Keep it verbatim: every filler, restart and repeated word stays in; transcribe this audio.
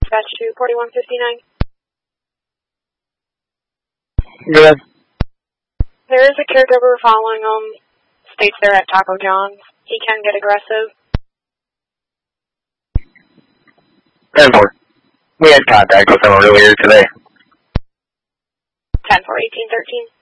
dispatch to forty-one fifty-nine. Good. There is a caregiver following him. States they're at Taco John's. He can get aggressive. ten four. We had contact with him earlier today. ten four eighteen thirteen.